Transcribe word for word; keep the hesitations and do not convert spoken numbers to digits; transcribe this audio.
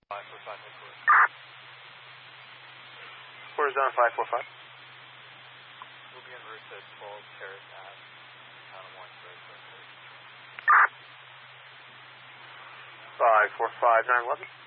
five four five headquarters. Horizon five four five. We'll be in Versa twelve Terrace Ave, Town one, Versa. five four five nine eleven.